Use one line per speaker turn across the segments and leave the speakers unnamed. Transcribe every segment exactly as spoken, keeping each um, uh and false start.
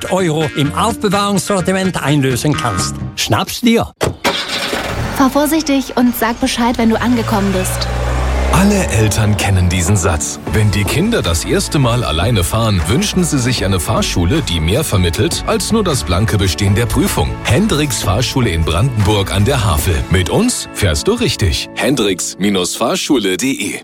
hundert Euro im Aufbewahrungssortiment einlösen kannst. Schnapp's dir!
Fahr vorsichtig und sag Bescheid, wenn du angekommen bist.
Alle Eltern kennen diesen Satz. Wenn die Kinder das erste Mal alleine fahren, wünschen sie sich eine Fahrschule, die mehr vermittelt als nur das blanke Bestehen der Prüfung. Hendricks Fahrschule in Brandenburg an der Havel. Mit uns fährst du richtig. Hendricks Fahrschule punkt de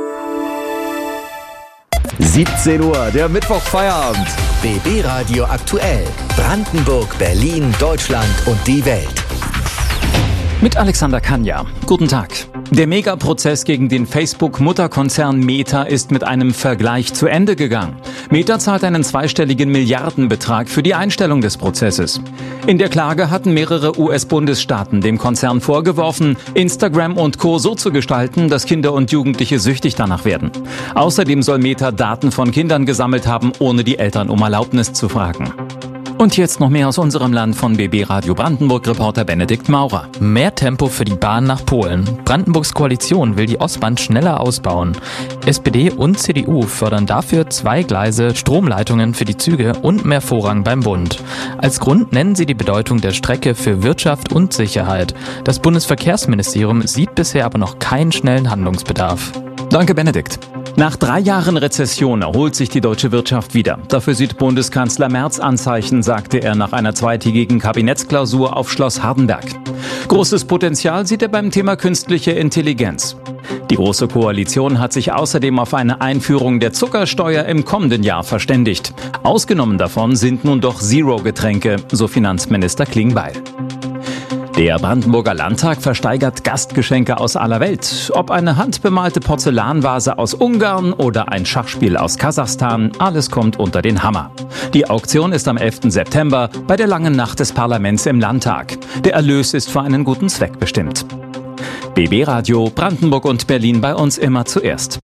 siebzehn Uhr, der Mittwochfeierabend.
B B Radio aktuell. Brandenburg, Berlin, Deutschland und die Welt.
Mit Alexander Kanja. Guten Tag. Der Megaprozess gegen den Facebook-Mutterkonzern Meta ist mit einem Vergleich zu Ende gegangen. Meta zahlt einen zweistelligen Milliardenbetrag für die Einstellung des Prozesses. In der Klage hatten mehrere U S-Bundesstaaten dem Konzern vorgeworfen, Instagram und Co. so zu gestalten, dass Kinder und Jugendliche süchtig danach werden. Außerdem soll Meta Daten von Kindern gesammelt haben, ohne die Eltern um Erlaubnis zu fragen. Und jetzt noch mehr aus unserem Land von B B Radio Brandenburg-Reporter Benedikt Maurer.
Mehr Tempo für die Bahn nach Polen. Brandenburgs Koalition will die Ostbahn schneller ausbauen. S P D und C D U fördern dafür zwei Gleise, Stromleitungen für die Züge und mehr Vorrang beim Bund. Als Grund nennen sie die Bedeutung der Strecke für Wirtschaft und Sicherheit. Das Bundesverkehrsministerium sieht bisher aber noch keinen schnellen Handlungsbedarf.
Danke, Benedikt. Nach drei Jahren Rezession erholt sich die deutsche Wirtschaft wieder. Dafür sieht Bundeskanzler Merz Anzeichen, sagte er nach einer zweitägigen Kabinettsklausur auf Schloss Hardenberg. Großes Potenzial sieht er beim Thema künstliche Intelligenz. Die Große Koalition hat sich außerdem auf eine Einführung der Zuckersteuer im kommenden Jahr verständigt. Ausgenommen davon sind nun doch Zero-Getränke, so Finanzminister Klingbeil. Der Brandenburger Landtag versteigert Gastgeschenke aus aller Welt. Ob eine handbemalte Porzellanvase aus Ungarn oder ein Schachspiel aus Kasachstan, alles kommt unter den Hammer. Die Auktion ist am elften September bei der langen Nacht des Parlaments im Landtag. Der Erlös ist für einen guten Zweck bestimmt. B B Radio Brandenburg und Berlin bei uns immer zuerst.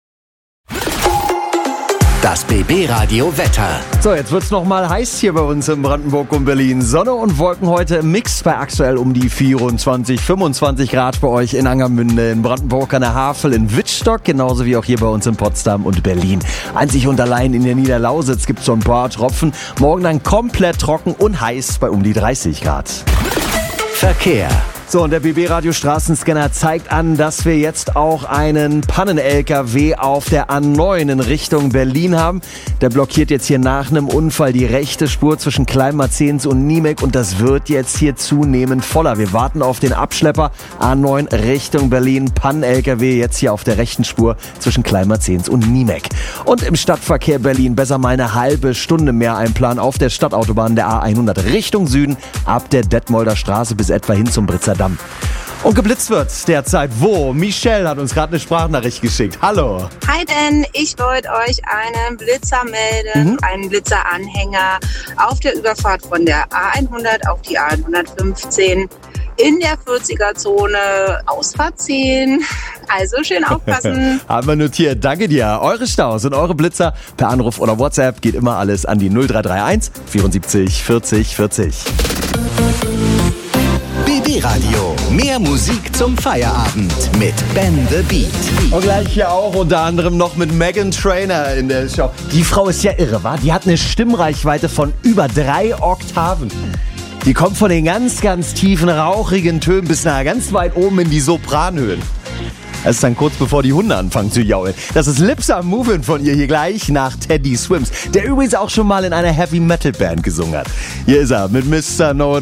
Das B B Radio Wetter.
So, jetzt wird's noch mal heiß hier bei uns in Brandenburg und Berlin. Sonne und Wolken heute im Mix bei aktuell um die vierundzwanzig, fünfundzwanzig Grad bei euch in Angermünde, in Brandenburg an der Havel, in Wittstock, genauso wie auch hier bei uns in Potsdam und Berlin. Einzig und allein in der Niederlausitz gibt's so ein paar Tropfen. Morgen dann komplett trocken und heiß bei um die dreißig Grad.
Verkehr.
So, und der B B-Radio Straßenscanner zeigt an, dass wir jetzt auch einen Pannen-L K W auf der A neun in Richtung Berlin haben. Der blockiert jetzt hier nach einem Unfall die rechte Spur zwischen Kleinmarzens und Niemek und das wird jetzt hier zunehmend voller. Wir warten auf den Abschlepper A neun Richtung Berlin. Pannen-L K W jetzt hier auf der rechten Spur zwischen Kleinmarzens und Niemek. Und im Stadtverkehr Berlin besser mal eine halbe Stunde mehr einplanen auf der Stadtautobahn der A hundert Richtung Süden ab der Detmolder Straße bis etwa hin zum Britzer Damm. Und geblitzt wird derzeit wo? Michelle hat uns gerade eine Sprachnachricht geschickt. Hallo.
Hi denn, ich wollte euch einen Blitzer melden, mhm. einen Blitzeranhänger auf der Überfahrt von der A hundert auf die A hundertfünfzehn in der vierziger-Zone, Ausfahrt zehn. Also schön aufpassen.
Haben wir notiert. Danke dir. Eure Staus und eure Blitzer per Anruf oder WhatsApp geht immer alles an die null drei drei eins vierundsiebzig vierzig vierzig.
B B Radio. Mehr Musik zum Feierabend mit Ben the Beat.
Und gleich hier auch unter anderem noch mit Meghan Trainor in der Show. Die Frau ist ja irre, wa? Die hat eine Stimmreichweite von über drei Oktaven. Die kommt von den ganz, ganz tiefen, rauchigen Tönen bis nach ganz weit oben in die Sopranhöhen. Das ist dann kurz bevor die Hunde anfangen zu jaulen. Das ist Lips Are Moving von ihr hier gleich nach Teddy Swims, der übrigens auch schon mal in einer Heavy-Metal-Band gesungen hat. Hier ist er mit Mister No